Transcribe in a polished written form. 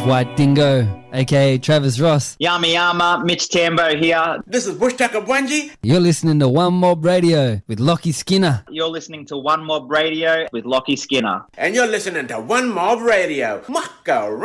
White Dingo, aka Travis Ross. Yama Yama, Mitch Tambo here. This is Bush Tucker Bwanji. You're listening to One Mob Radio with Lockie Skinner. You're listening to One Mob Radio with Lockie Skinner. And you're listening to One Mob Radio. Muck around.